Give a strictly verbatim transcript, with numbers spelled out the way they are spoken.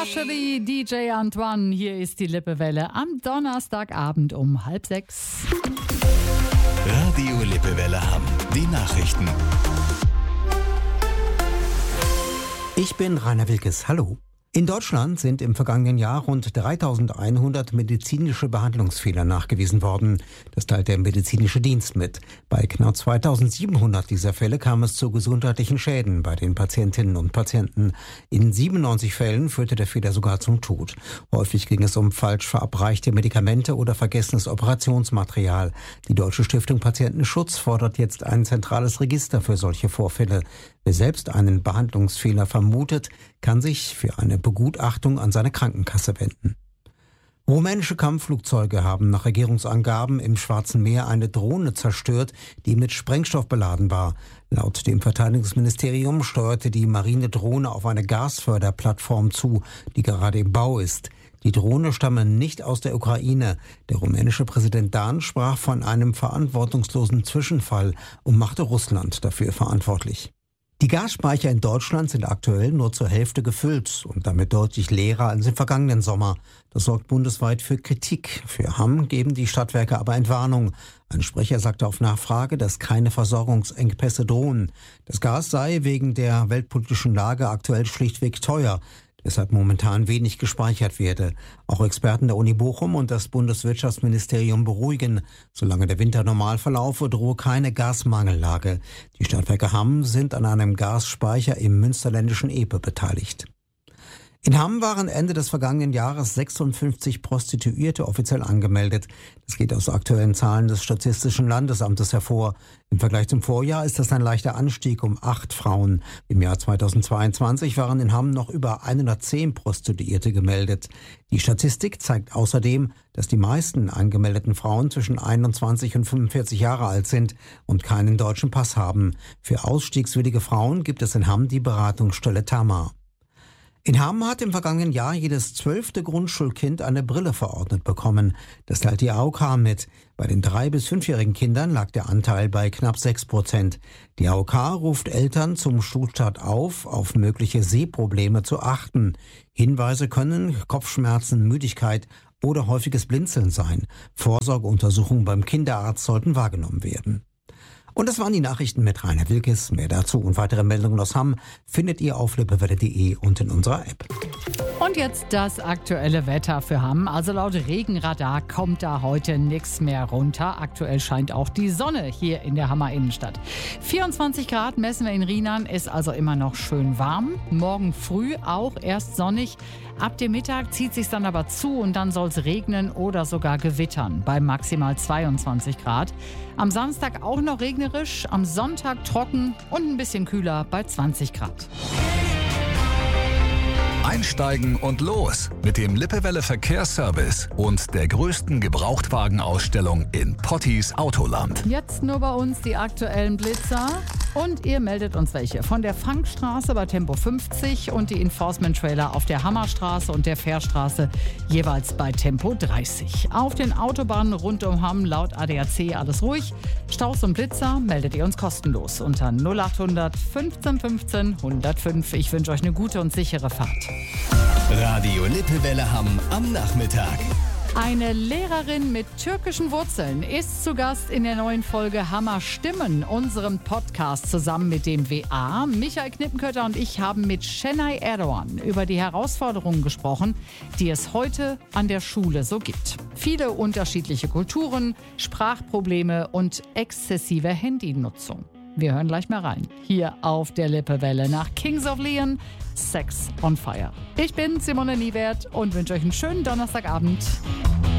Cherie, D J Antoine, hier ist die Lippewelle am Donnerstagabend um halb sechs. Radio Lippewelle Hamm, die Nachrichten. Ich bin Rainer Wilkes, hallo. In Deutschland sind im vergangenen Jahr rund dreitausendeinhundert medizinische Behandlungsfehler nachgewiesen worden. Das teilt der medizinische Dienst mit. Bei knapp zweitausendsiebenhundert dieser Fälle kam es zu gesundheitlichen Schäden bei den Patientinnen und Patienten. In siebenundneunzig Fällen führte der Fehler sogar zum Tod. Häufig ging es um falsch verabreichte Medikamente oder vergessenes Operationsmaterial. Die Deutsche Stiftung Patientenschutz fordert jetzt ein zentrales Register für solche Vorfälle. Wer selbst einen Behandlungsfehler vermutet, kann sich für eine Begutachtung an seine Krankenkasse wenden. Rumänische Kampfflugzeuge haben nach Regierungsangaben im Schwarzen Meer eine Drohne zerstört, die mit Sprengstoff beladen war. Laut dem Verteidigungsministerium steuerte die Marinedrohne auf eine Gasförderplattform zu, die gerade im Bau ist. Die Drohne stamme nicht aus der Ukraine. Der rumänische Präsident Dan sprach von einem verantwortungslosen Zwischenfall und machte Russland dafür verantwortlich. Die Gasspeicher in Deutschland sind aktuell nur zur Hälfte gefüllt und damit deutlich leerer als im vergangenen Sommer. Das sorgt bundesweit für Kritik. Für Hamm geben die Stadtwerke aber Entwarnung. Ein Sprecher sagte auf Nachfrage, dass keine Versorgungsengpässe drohen. Das Gas sei wegen der weltpolitischen Lage aktuell schlichtweg teuer, deshalb momentan wenig gespeichert werde. Auch Experten der Uni Bochum und das Bundeswirtschaftsministerium beruhigen. Solange der Winter normal verlaufe, drohe keine Gasmangellage. Die Stadtwerke Hamm sind an einem Gasspeicher im münsterländischen Epe beteiligt. In Hamm waren Ende des vergangenen Jahres sechsundfünfzig Prostituierte offiziell angemeldet. Das geht aus aktuellen Zahlen des Statistischen Landesamtes hervor. Im Vergleich zum Vorjahr ist das ein leichter Anstieg um acht Frauen. Im Jahr zweitausendzweiundzwanzig waren in Hamm noch über hundertzehn Prostituierte gemeldet. Die Statistik zeigt außerdem, dass die meisten angemeldeten Frauen zwischen einundzwanzig und fünfundvierzig Jahre alt sind und keinen deutschen Pass haben. Für ausstiegswillige Frauen gibt es in Hamm die Beratungsstelle Tamar. In Hamm hat im vergangenen Jahr jedes zwölfte Grundschulkind eine Brille verordnet bekommen. Das teilt die A O K mit. Bei den drei- bis fünfjährigen Kindern lag der Anteil bei knapp sechs Prozent. Die A O K ruft Eltern zum Schulstart auf, auf mögliche Sehprobleme zu achten. Hinweise können Kopfschmerzen, Müdigkeit oder häufiges Blinzeln sein. Vorsorgeuntersuchungen beim Kinderarzt sollten wahrgenommen werden. Und das waren die Nachrichten mit Rainer Wilkes. Mehr dazu und weitere Meldungen aus Hamm findet ihr auf lippewelle punkt de und in unserer App. Und jetzt das aktuelle Wetter für Hamm. Also laut Regenradar kommt da heute nichts mehr runter. Aktuell scheint auch die Sonne hier in der Hammer Innenstadt. vierundzwanzig Grad messen wir in Rienan, ist also immer noch schön warm. Morgen früh auch erst sonnig. Ab dem Mittag zieht sich's dann aber zu und dann soll es regnen oder sogar gewittern bei maximal zweiundzwanzig Grad. Am Samstag auch noch regnerisch, am Sonntag trocken und ein bisschen kühler bei zwanzig Grad. Einsteigen und los mit dem Lippewelle Verkehrsservice und der größten Gebrauchtwagenausstellung in Pottis Autoland. Jetzt nur bei uns die aktuellen Blitzer. Und ihr meldet uns welche von der Funkstraße bei Tempo fünfzig und die Enforcement-Trailer auf der Hammerstraße und der Fährstraße jeweils bei Tempo dreißig. Auf den Autobahnen rund um Hamm laut A D A C alles ruhig. Staus und Blitzer meldet ihr uns kostenlos unter null achthundert fünfzehn fünfzehn hundertfünf. Ich wünsche euch eine gute und sichere Fahrt. Radio Lippewelle Hamm am Nachmittag. Eine Lehrerin mit türkischen Wurzeln ist zu Gast in der neuen Folge Hammer Stimmen, unserem Podcast zusammen mit dem W A. Michael Knippenkötter und ich haben mit Şenay Erdoğan über die Herausforderungen gesprochen, die es heute an der Schule so gibt. Viele unterschiedliche Kulturen, Sprachprobleme und exzessive Handynutzung. Wir hören gleich mal rein. Hier auf der Lippewelle nach Kings of Leon, Sex on Fire. Ich bin Simone Niewert und wünsche euch einen schönen Donnerstagabend.